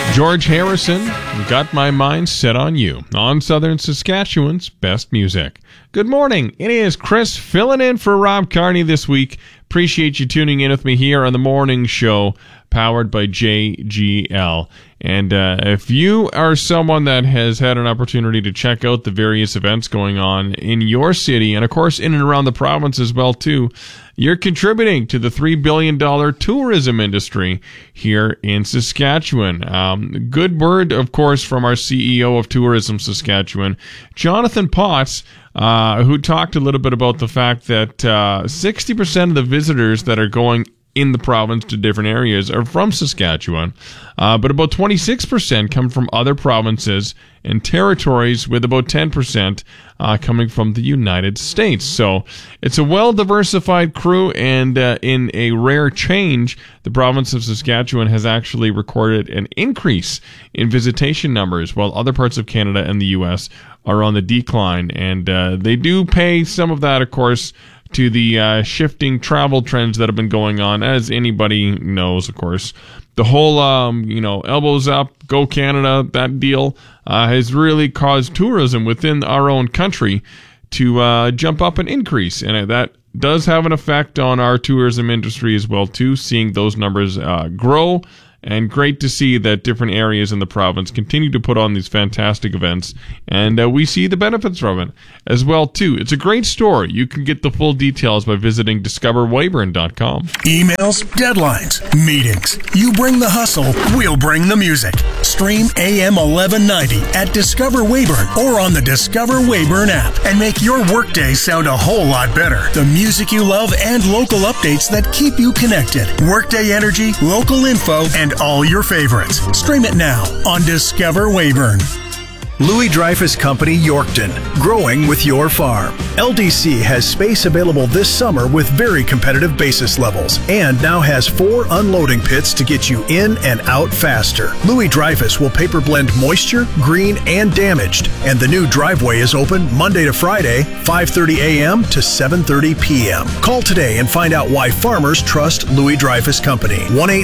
George Harrison, Got My Mind Set on You, on Southern Saskatchewan's best music. Good morning. It is Chris filling in for Rob Carney this week. Appreciate you tuning in with me here on the morning show, powered by JGL. And if you are someone that has had an opportunity to check out the various events going on in your city, and of course in and around the province as well too, you're contributing to the $3 billion tourism industry here in Saskatchewan. Good word, of course, from our CEO of Tourism Saskatchewan, Jonathan Potts, who talked a little bit about the fact that 60% of the visitors that are going in the province to different areas are from Saskatchewan, but about 26% come from other provinces and territories, with about 10% coming from the United States. So it's a well-diversified crew, and in a rare change, the province of Saskatchewan has actually recorded an increase in visitation numbers, while other parts of Canada and the U.S. are on the decline. And they do pay some of that, of course, to the shifting travel trends that have been going on. As anybody knows, of course, the whole, elbows up, go Canada, that deal has really caused tourism within our own country to jump up and increase. And that does have an effect on our tourism industry as well, too, seeing those numbers grow. And great to see that different areas in the province continue to put on these fantastic events, and we see the benefits from it as well, too. It's a great story. You can get the full details by visiting discoverweyburn.com. Emails, deadlines, meetings. You bring the hustle, we'll bring the music. Stream AM 1190 at Discover Weyburn or on the Discover Weyburn app, and make your workday sound a whole lot better. The music you love and local updates that keep you connected. Workday energy, local info, and all your favorites. Stream it now on Discover Weyburn. Louis Dreyfus Company, Yorkton, growing with your farm. LDC has space available this summer with very competitive basis levels, and now has 4 unloading pits to get you in and out faster. Louis Dreyfus will paper blend moisture, green, and damaged, and the new driveway is open Monday to Friday, 5:30 a.m. to 7:30 p.m. Call today and find out why farmers trust Louis Dreyfus Company.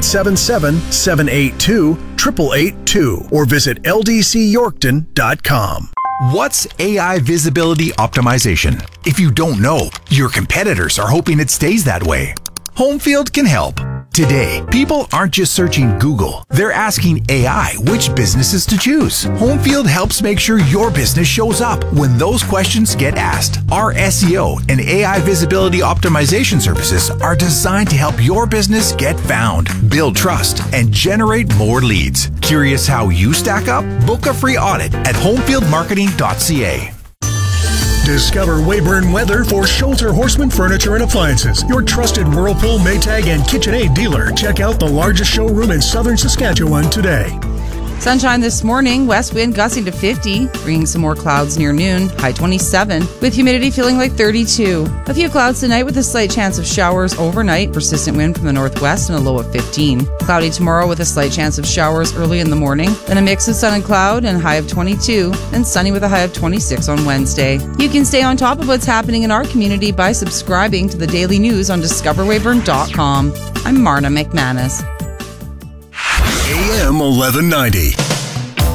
1-877-782-8882 or visit ldcyorkton.com. What's AI visibility optimization? If you don't know, your competitors are hoping it stays that way. Homefield can help. Today, people aren't just searching Google. They're asking AI which businesses to choose. Homefield helps make sure your business shows up when those questions get asked. Our SEO and AI visibility optimization services are designed to help your business get found, build trust, and generate more leads. Curious how you stack up? Book a free audit at homefieldmarketing.ca. Discover Weyburn Weather for Schulter Horseman Furniture and Appliances, your trusted Whirlpool, Maytag, and KitchenAid dealer. Check out the largest showroom in southern Saskatchewan today. Sunshine this morning, west wind gusting to 50, bringing some more clouds near noon, high 27, with humidity feeling like 32. A few clouds tonight with a slight chance of showers overnight, persistent wind from the northwest and a low of 15. Cloudy tomorrow with a slight chance of showers early in the morning, then a mix of sun and cloud and high of 22, and sunny with a high of 26 on Wednesday. You can stay on top of what's happening in our community by subscribing to the daily news on discoverweyburn.com. I'm Marna McManus. AM 1190.